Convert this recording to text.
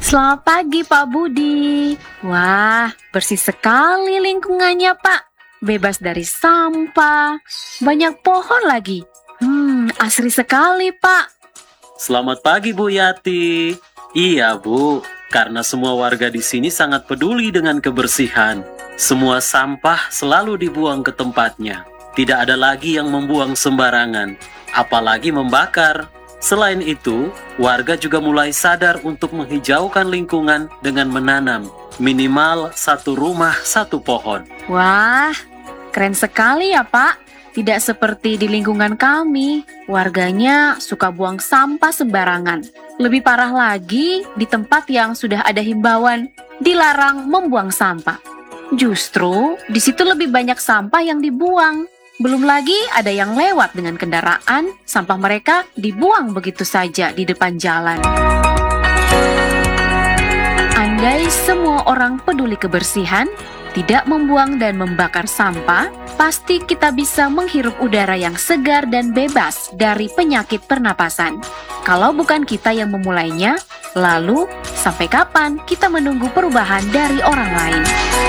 Selamat pagi Pak Budi. Wah, bersih sekali lingkungannya Pak. Bebas dari sampah, banyak pohon lagi. Asri sekali Pak. Selamat pagi Bu Yati. Iya Bu, karena semua warga di sini sangat peduli dengan kebersihan. Semua sampah selalu dibuang ke tempatnya. Tidak ada lagi yang membuang sembarangan, apalagi membakar. Selain itu, warga juga mulai sadar untuk menghijaukan lingkungan dengan menanam minimal satu rumah satu pohon. Wah, keren sekali ya Pak. Tidak seperti di lingkungan kami, warganya suka buang sampah sembarangan. Lebih parah lagi, di tempat yang sudah ada himbauan, dilarang membuang sampah. Justru, di situ lebih banyak sampah yang dibuang. Belum lagi ada yang lewat dengan kendaraan, sampah mereka dibuang begitu saja di depan jalan. Andai semua orang peduli kebersihan, tidak membuang dan membakar sampah, pasti kita bisa menghirup udara yang segar dan bebas dari penyakit pernapasan. Kalau bukan kita yang memulainya, lalu sampai kapan kita menunggu perubahan dari orang lain?